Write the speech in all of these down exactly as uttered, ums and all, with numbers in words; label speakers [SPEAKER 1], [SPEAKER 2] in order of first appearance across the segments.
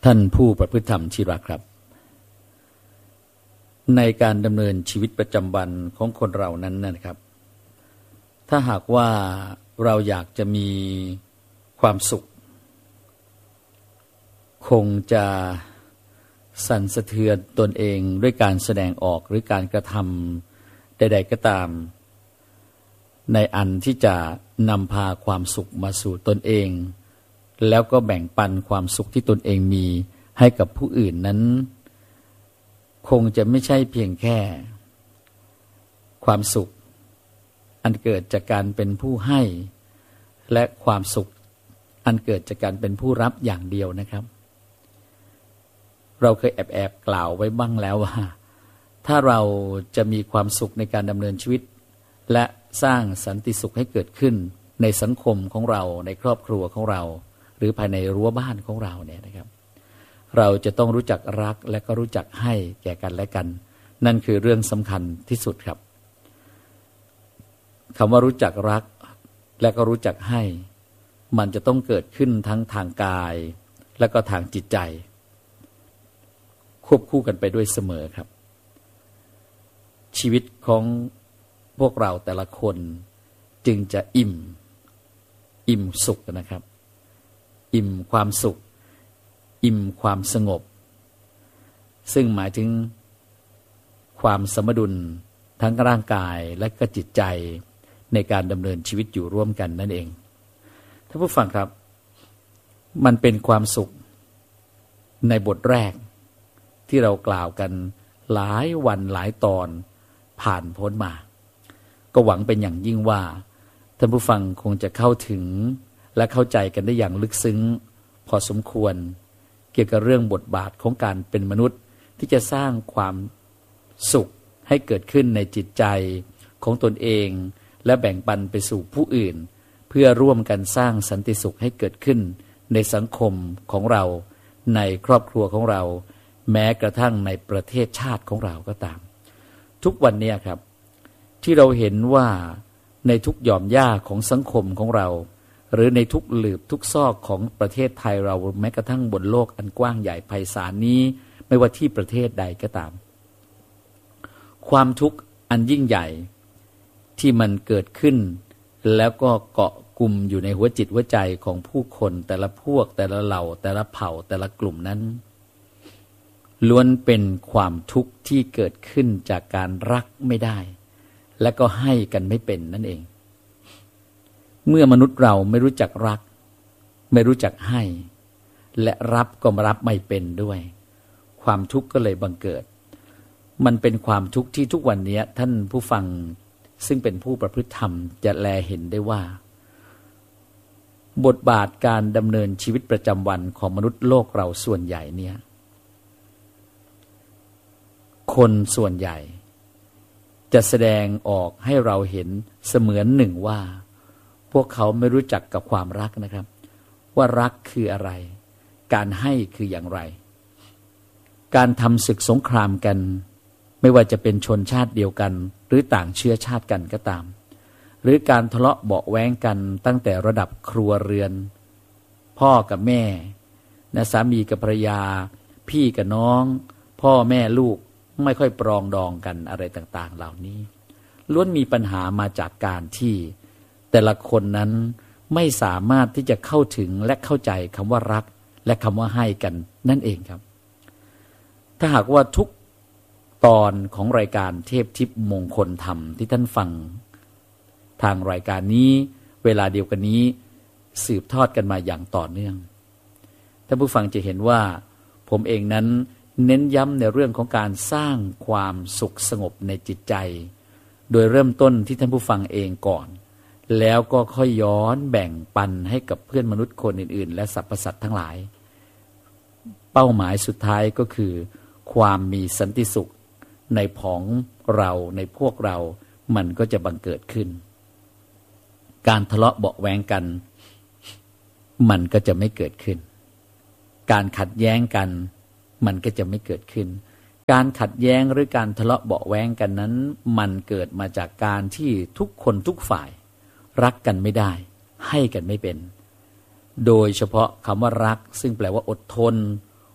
[SPEAKER 1] ท่านผู้ประพฤติธรรมที่รักครับในการดำเนินชีวิตประจำวันของคนเรานั้นนะครับถ้าหากว่าเราอยากจะมีความสุขคงจะสั่นสะเทือนตนเองด้วยการแสดงออกหรือการกระทำใดๆก็ตามในอันที่จะนำพาความสุขมาสู่ตนเองแล้วก็แบ่งปันความสุขที่ตนเองมีให้กับผู้อื่นนั้นคงจะไม่ใช่เพียงแค่ความสุขอันเกิดจากการเป็นผู้ให้และความสุขอันเกิดจากการเป็นผู้รับอย่างเดียวนะครับเราเคยแอบแอบกล่าวไว้บ้างแล้วว่าถ้าเราจะมีความสุขในการดำเนินชีวิตและสร้างสันติสุขให้เกิดขึ้นในสังคมของเราในครอบครัวของเราหรือภายในรั้วบ้านของเราเนี่ยนะครับเราจะต้องรู้จักรักและก็รู้จักให้แก่กันและกันนั่นคือเรื่องสำคัญที่สุดครับคำว่ารู้จักรักและก็รู้จักให้มันจะต้องเกิดขึ้นทั้งทางกายและก็ทางจิตใจควบคู่กันไปด้วยเสมอครับชีวิตของพวกเราแต่ละคนจึงจะอิ่มอิ่มสุขนะครับอิ่มความสุขอิ่มความสงบซึ่งหมายถึงความสมดุลทั้งร่างกายและก็จิตใจในการดำเนินชีวิตอยู่ร่วมกันนั่นเองท่านผู้ฟังครับมันเป็นความสุขในบทแรกที่เรากล่าวกันหลายวันหลายตอนผ่านพ้นมาก็หวังเป็นอย่างยิ่งว่าท่านผู้ฟังคงจะเข้าถึงและเข้าใจกันได้อย่างลึกซึ้งพอสมควรเกี่ยวกับเรื่องบทบาทของการเป็นมนุษย์ที่จะสร้างความสุขให้เกิดขึ้นในจิตใจของตนเองและแบ่งปันไปสู่ผู้อื่นเพื่อร่วมกันสร้างสันติสุขให้เกิดขึ้นในสังคมของเราในครอบครัวของเราแม้กระทั่งในประเทศชาติของเราก็ตามทุกวันนี้ครับที่เราเห็นว่าในทุกหย่อมหญ้าของสังคมของเราหรือในทุกหลืบทุกซอกของประเทศไทยเราแม้กระทั่งบนโลกอันกว้างใหญ่ไพศาลนี้ไม่ว่าที่ประเทศใดก็ตามความทุกข์อันยิ่งใหญ่ที่มันเกิดขึ้นแล้วก็เกาะกลุ่มอยู่ในหัวจิตหัวใจของผู้คนแต่ละพวกแต่ละเหล่าแต่ละเผ่าแต่ละกลุ่มนั้นล้วนเป็นความทุกข์ที่เกิดขึ้นจากการรักไม่ได้และก็ให้กันไม่เป็นนั่นเองเมื่อมนุษย์เราไม่รู้จักรักไม่รู้จักให้และรับก็รับไม่เป็นด้วยความทุกข์ก็เลยบังเกิดมันเป็นความทุกข์ที่ทุกวันนี้ท่านผู้ฟังซึ่งเป็นผู้ประพฤติธรรมจะแลเห็นได้ว่าบทบาทการดำเนินชีวิตประจำวันของมนุษย์โลกเราส่วนใหญ่เนี่ยคนส่วนใหญ่จะแสดงออกให้เราเห็นเสมือนหนึ่งว่าพวกเขาไม่รู้จักกับความรักนะครับว่ารักคืออะไรการให้คืออย่างไรการทำศึกสงครามกันไม่ว่าจะเป็นชนชาติเดียวกันหรือต่างเชื้อชาติกันก็ตามหรือการทะเลาะเบาะแว้งกันตั้งแต่ระดับครัวเรือนพ่อกับแม่นะสามีกับภรรยาพี่กับน้องพ่อแม่ลูกไม่ค่อยปรองดองกันอะไรต่างๆเหล่านี้ล้วนมีปัญหามาจากการที่แต่ละคนนั้นไม่สามารถที่จะเข้าถึงและเข้าใจคำว่ารักและคำว่าให้กันนั่นเองครับถ้าหากว่าทุกตอนของรายการเทพทิพย์มงคลธรรมที่ท่านฟังทางรายการนี้เวลาเดียวกันนี้สืบทอดกันมาอย่างต่อเนื่องท่านผู้ฟังจะเห็นว่าผมเองนั้นเน้นย้ำในเรื่องของการสร้างความสุขสงบในจิตใจโดยเริ่มต้นที่ท่านผู้ฟังเองก่อนแล้วก็ค่อยย้อนแบ่งปันให้กับเพื่อนมนุษย์คนอื่นๆและสรรพสัตว์ทั้งหลายเป้าหมายสุดท้ายก็คือความมีสันติสุขในผองเราในพวกเรามันก็จะบังเกิดขึ้นการทะเลาะเบาะแว้งกันมันก็จะไม่เกิดขึ้นการขัดแย้งกันมันก็จะไม่เกิดขึ้นการขัดแย้งหรือการทะเลาะเบาะแว้งกันนั้นมันเกิดมาจากการที่ทุกคนทุกฝ่ายรักกันไม่ได้ให้กันไม่เป็นโดยเฉพาะคำว่ารักซึ่งแปลว่าอดทน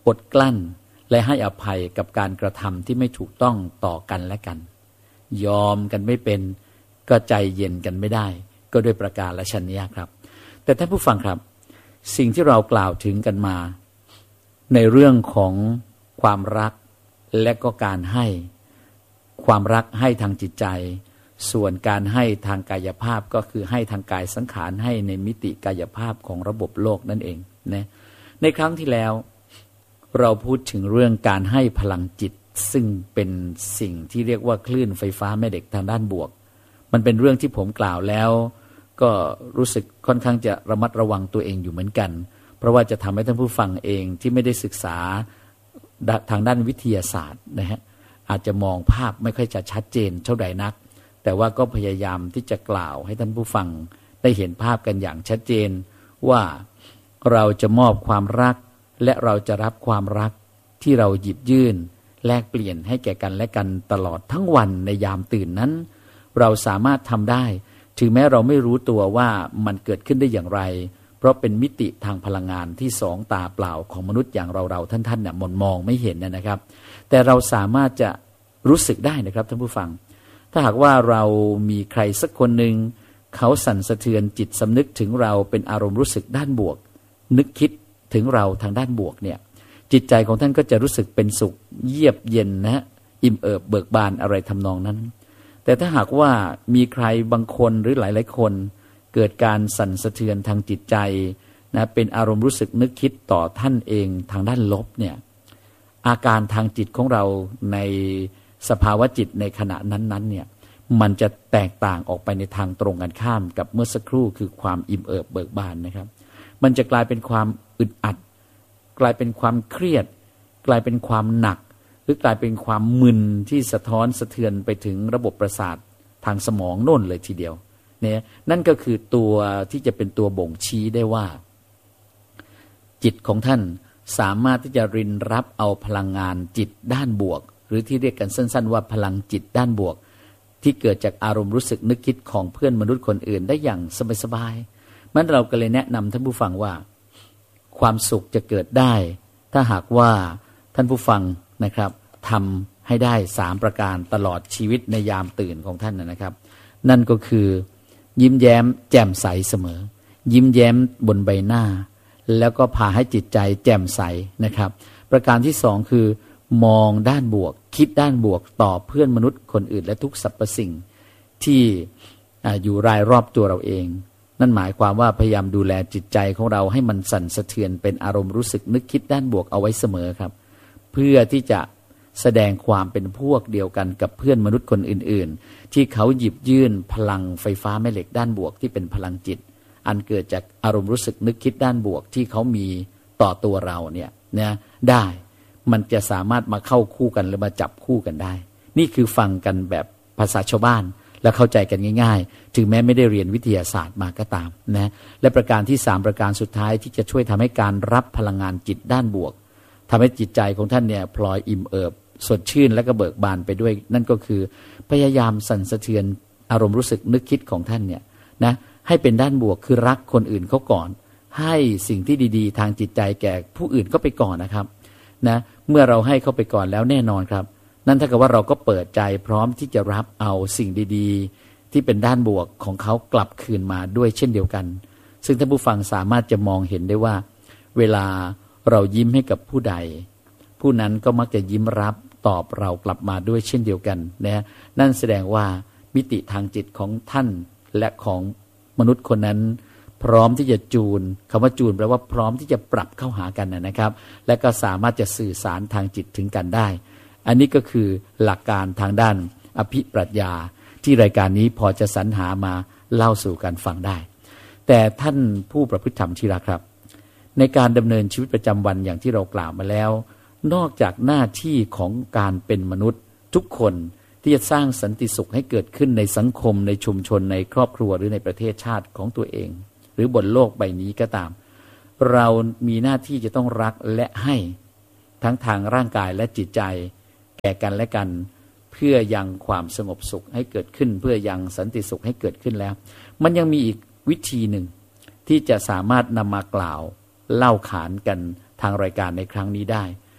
[SPEAKER 1] อดกลั้นและให้อภัยกับการกระทำที่ไม่ถูกต้องต่อกันและกันยอมกันไม่เป็นก็ใจเย็นกันไม่ได้ก็ด้วยประการและชนียครับแต่ท่านผู้ฟังครับสิ่งที่เรากล่าวถึงกันมาในเรื่องของความรักและก็การให้ความรักให้ทางจิตใจส่วนการให้ทางกายภาพก็คือให้ทางกายสังขารให้ในมิติกายภาพของระบบโลกนั่นเองนะในครั้งที่แล้วเราพูดถึงเรื่องการให้พลังจิตซึ่งเป็นสิ่งที่เรียกว่าคลื่นไฟฟ้าแม่เหล็กทางด้านบวกมันเป็นเรื่องที่ผมกล่าวแล้วก็รู้สึกค่อนข้างจะระมัดระวังตัวเองอยู่เหมือนกันเพราะว่าจะทำให้ท่านผู้ฟังเองที่ไม่ได้ศึกษาทางด้านวิทยาศาสตร์นะฮะอาจจะมองภาพไม่ค่อยจะชัดเจนเท่าใดนักแต่ว่าก็พยายามที่จะกล่าวให้ท่านผู้ฟังได้เห็นภาพกันอย่างชัดเจนว่าเราจะมอบความรักและเราจะรับความรักที่เราหยิบยื่นแลกเปลี่ยนให้แก่กันและกันตลอดทั้งวันในยามตื่นนั้นเราสามารถทำได้ถึงแม้เราไม่รู้ตัวว่ามันเกิดขึ้นได้อย่างไรเพราะเป็นมิติทางพลังงานที่สองตาเปล่าของมนุษย์อย่างเราๆท่านๆเนี่ยมองมองไม่เห็นนะครับแต่เราสามารถจะรู้สึกได้นะครับท่านผู้ฟังถ้าหากว่าเรามีใครสักคนหนึ่งเขาสั่นสะเทือนจิตสำนึกถึงเราเป็นอารมณ์รู้สึกด้านบวกนึกคิดถึงเราทางด้านบวกเนี่ยจิตใจของท่านก็จะรู้สึกเป็นสุขเยือกเย็นนะอิ่มเอิบเบิกบานอะไรทำนองนั้นแต่ถ้าหากว่ามีใครบางคนหรือหลายๆคนเกิดการสั่นสะเทือนทางจิตใจนะเป็นอารมณ์รู้สึกนึกคิดต่อท่านเองทางด้านลบเนี่ยอาการทางจิตของเราในสภาวะจิตในขณะนั้นๆเนี่ยมันจะแตกต่างออกไปในทางตรงกันข้ามกับเมื่อสักครู่คือความอิ่มเอิบเบิกบานนะครับมันจะกลายเป็นความอึดอัดกลายเป็นความเครียดกลายเป็นความหนักหรือกลายเป็นความมึนที่สะท้อนสะเทือนไปถึงระบบประสาททางสมองโน่นเลยทีเดียวเนี่ยนั่นก็คือตัวที่จะเป็นตัวบ่งชี้ได้ว่าจิตของท่านสามารถที่จะรินรับเอาพลังงานจิตด้านบวกหรือที่เรียกกันสั้นๆว่าพลังจิตด้านบวกที่เกิดจากอารมณ์รู้สึกนึกคิดของเพื่อนมนุษย์คนอื่นได้อย่างสบายๆมันเราก็เลยแนะนำท่านผู้ฟังว่าความสุขจะเกิดได้ถ้าหากว่าท่านผู้ฟังนะครับทำให้ได้สามประการตลอดชีวิตในยามตื่นของท่านนะครับนั่นก็คือยิ้มแย้มแจ่มใสเสมอยิ้มแย้มบนใบหน้าแล้วก็พาให้จิตใจแจ่มใสนะครับประการที่สองคือมองด้านบวกคิดด้านบวกต่อเพื่อนมนุษย์คนอื่นและทุกสรรพสิ่งที่อยู่รายรอบตัวเราเองนั่นหมายความว่าพยายามดูแลจิตใจของเราให้มันสั่นสะเทือนเป็นอารมณ์รู้สึกนึกคิดด้านบวกเอาไว้เสมอครับเพื่อที่จะแสดงความเป็นพวกเดียวกันกับเพื่อนมนุษย์คนอื่นๆที่เขาหยิบยื่นพลังไฟฟ้าแม่เหล็กด้านบวกที่เป็นพลังจิตอันเกิดจากอารมณ์รู้สึกนึกคิดด้านบวกที่เขามีต่อตัวเราเนี่ยนะได้มันจะสามารถมาเข้าคู่กันหรือมาจับคู่กันได้นี่คือฟังกันแบบภาษาชาวบ้านและเข้าใจกันง่ายๆถึงแม้ไม่ได้เรียนวิทยาศาสตร์มาก็ตามนะและประการที่สามประการสุดท้ายที่จะช่วยทำให้การรับพลังงานจิตด้านบวกทำให้จิตใจของท่านเนี่ยพลอยอิ่มเอิบสดชื่นและก็เบิกบานไปด้วยนั่นก็คือพยายามสั่นสะเทือนอารมณ์รู้สึกนึกคิดของท่านเนี่ยนะให้เป็นด้านบวกคือรักคนอื่นเขาก่อนให้สิ่งที่ดีๆทางจิตใจแก่ผู้อื่นก็ไปก่อนนะครับนะเมื่อเราให้เขาไปก่อนแล้วแน่นอนครับนั่นถ้าเกิดว่าเราก็เปิดใจพร้อมที่จะรับเอาสิ่งดีๆที่เป็นด้านบวกของเขากลับคืนมาด้วยเช่นเดียวกันซึ่งท่านผู้ฟังสามารถจะมองเห็นได้ว่าเวลาเรายิ้มให้กับผู้ใดผู้นั้นก็มักจะยิ้มรับตอบเรากลับมาด้วยเช่นเดียวกันนะนั่นแสดงว่ามิติทางจิตของท่านและของมนุษย์คนนั้นพร้อมที่จะจูนคำว่าจูนแปลว่าพร้อมที่จะปรับเข้าหากันนะครับและก็สามารถจะสื่อสารทางจิตถึงกันได้อันนี้ก็คือหลักการทางด้านอภิปรัชญาที่รายการนี้พอจะสรรหามาเล่าสู่กันฟังได้แต่ท่านผู้ประพฤติธรรมที่รักครับในการดำเนินชีวิตประจำวันอย่างที่เรากล่าวมาแล้วนอกจากหน้าที่ของการเป็นมนุษย์ทุกคนที่จะสร้างสันติสุขให้เกิดขึ้นในสังคมในชุมชนในครอบครัวหรือในประเทศชาติของตัวเองหรือบนโลกใบนี้ก็ตามเรามีหน้าที่จะต้องรักและให้ทั้งทางร่างกายและจิตใจแก่กันและกันเพื่อยังความสงบสุขให้เกิดขึ้นเพื่อยังสันติสุขให้เกิดขึ้นแล้วมันยังมีอีกวิธีหนึ่งที่จะสามารถนำมากล่าวเล่าขานกันทางรายการในครั้งนี้ได้